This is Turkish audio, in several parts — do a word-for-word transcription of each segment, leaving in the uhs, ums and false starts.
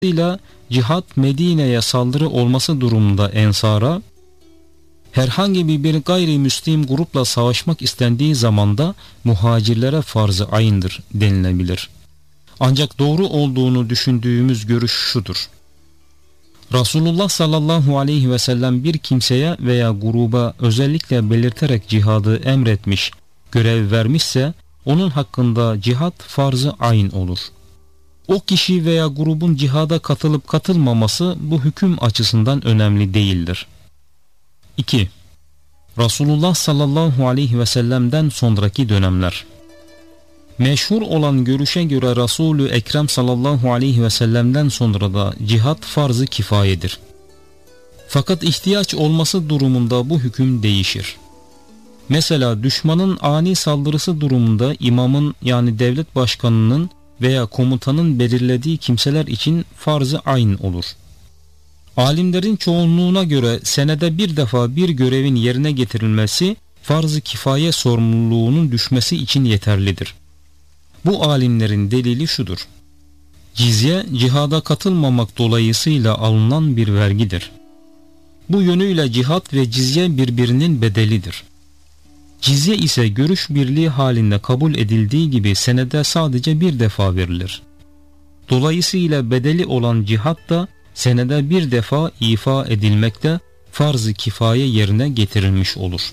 Dolayısıyla cihat Medine'ye saldırı olması durumunda Ensar'a, herhangi bir gayrimüslim grupla savaşmak istendiği zaman da muhacirlere farz-ı ayn'dır denilebilir. Ancak doğru olduğunu düşündüğümüz görüş şudur: Resulullah sallallahu aleyhi ve sellem bir kimseye veya gruba özellikle belirterek cihadı emretmiş, görev vermişse onun hakkında cihat farz-ı ayn olur. O kişi veya grubun cihada katılıp katılmaması bu hüküm açısından önemli değildir. iki. Resulullah sallallahu aleyhi ve sellem'den sonraki dönemler. Meşhur olan görüşe göre Resulü Ekrem sallallahu aleyhi ve sellem'den sonra da cihat farz-ı kifayedir. Fakat ihtiyaç olması durumunda bu hüküm değişir. Mesela düşmanın ani saldırısı durumunda imamın yani devlet başkanının veya komutanın belirlediği kimseler için farz-ı ayn olur. Alimlerin çoğunluğuna göre senede bir defa bir görevin yerine getirilmesi farz-ı kifaye sorumluluğunun düşmesi için yeterlidir. Bu alimlerin delili şudur: Cizye cihada katılmamak dolayısıyla alınan bir vergidir. Bu yönüyle cihat ve cizye birbirinin bedelidir. Cizye ise görüş birliği halinde kabul edildiği gibi senede sadece bir defa verilir. Dolayısıyla bedeli olan cihat da senede bir defa ifa edilmekte farz-ı kifaye yerine getirilmiş olur.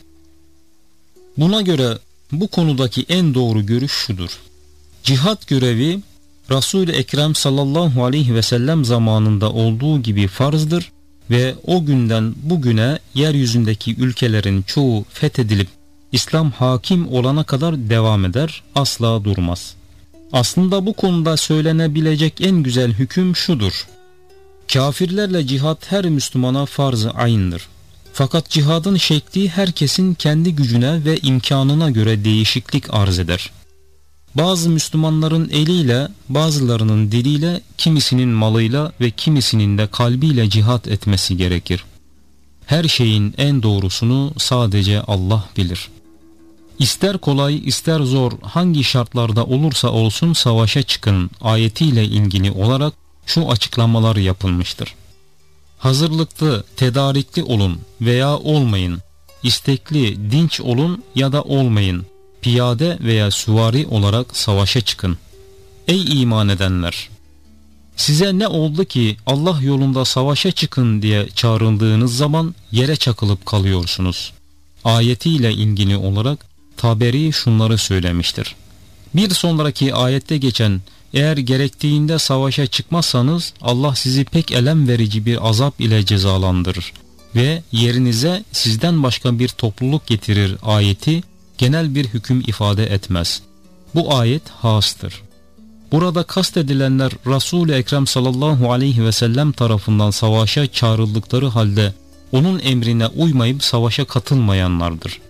Buna göre bu konudaki en doğru görüş şudur: Cihat görevi Resul-i Ekrem sallallahu aleyhi ve sellem zamanında olduğu gibi farzdır ve o günden bugüne yeryüzündeki ülkelerin çoğu fethedilip İslam hakim olana kadar devam eder, asla durmaz. Aslında bu konuda söylenebilecek en güzel hüküm şudur: Kafirlerle cihat her Müslümana farz-ı ayn'dır. Fakat cihadın şekli herkesin kendi gücüne ve imkanına göre değişiklik arz eder. Bazı Müslümanların eliyle, bazılarının diliyle, kimisinin malıyla ve kimisinin de kalbiyle cihat etmesi gerekir. Her şeyin en doğrusunu sadece Allah bilir. İster kolay ister zor hangi şartlarda olursa olsun savaşa çıkın ayetiyle ilgili olarak şu açıklamalar yapılmıştır: Hazırlıklı, tedarikli olun veya olmayın, istekli, dinç olun ya da olmayın, piyade veya süvari olarak savaşa çıkın. Ey iman edenler! Size ne oldu ki Allah yolunda savaşa çıkın diye çağrıldığınız zaman yere çakılıp kalıyorsunuz? Ayetiyle ilgili olarak Taberi şunları söylemiştir: Bir sonraki ayette geçen eğer gerektiğinde savaşa çıkmazsanız Allah sizi pek elem verici bir azap ile cezalandırır ve yerinize sizden başka bir topluluk getirir ayeti genel bir hüküm ifade etmez. Bu ayet hastır. Burada kastedilenler Resul-i Ekrem sallallahu aleyhi ve sellem tarafından savaşa çağrıldıkları halde onun emrine uymayıp savaşa katılmayanlardır.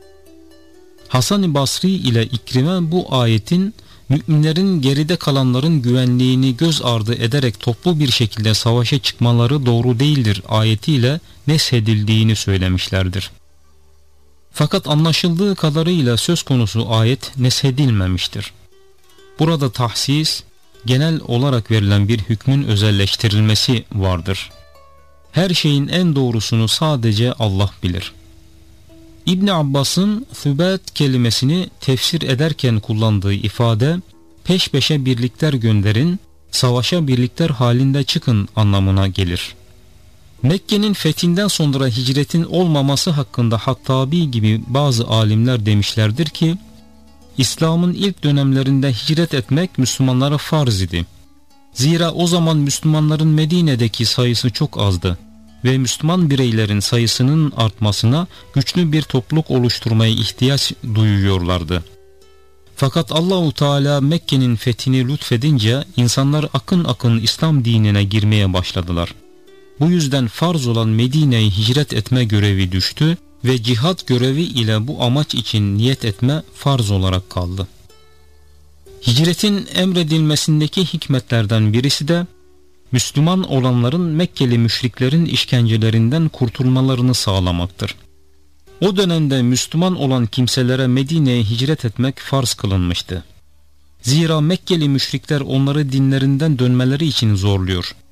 Hasan-ı Basri ile İkrime bu ayetin müminlerin geride kalanların güvenliğini göz ardı ederek toplu bir şekilde savaşa çıkmaları doğru değildir ayetiyle neshedildiğini söylemişlerdir. Fakat anlaşıldığı kadarıyla söz konusu ayet neshedilmemiştir. Burada tahsis, genel olarak verilen bir hükmün özelleştirilmesi vardır. Her şeyin en doğrusunu sadece Allah bilir. İbn Abbas'ın "Sübat" kelimesini tefsir ederken kullandığı ifade, peş peşe birlikler gönderin, savaşa birlikler halinde çıkın anlamına gelir. Mekke'nin fethinden sonra hicretin olmaması hakkında Hattabi gibi bazı alimler demişlerdir ki, İslam'ın ilk dönemlerinde hicret etmek Müslümanlara farz idi. Zira o zaman Müslümanların Medine'deki sayısı çok azdı ve Müslüman bireylerin sayısının artmasına güçlü bir topluluk oluşturmaya ihtiyaç duyuyorlardı. Fakat Allahu Teala Mekke'nin fethini lütfedince insanlar akın akın İslam dinine girmeye başladılar. Bu yüzden farz olan Medine'ye hicret etme görevi düştü ve cihat görevi ile bu amaç için niyet etme farz olarak kaldı. Hicretin emredilmesindeki hikmetlerden birisi de Müslüman olanların Mekkeli müşriklerin işkencelerinden kurtulmalarını sağlamaktır. O dönemde Müslüman olan kimselere Medine'ye hicret etmek farz kılınmıştı. Zira Mekkeli müşrikler onları dinlerinden dönmeleri için zorluyor.